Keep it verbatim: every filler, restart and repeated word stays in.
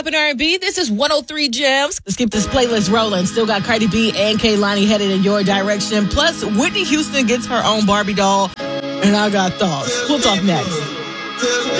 hip-hop and R and B. This is one oh three Gems. Let's keep this playlist rolling. Still got Cardi B and Kehlani headed in your direction. Plus, Whitney Houston gets her own Barbie doll. And I got thoughts. We'll talk next.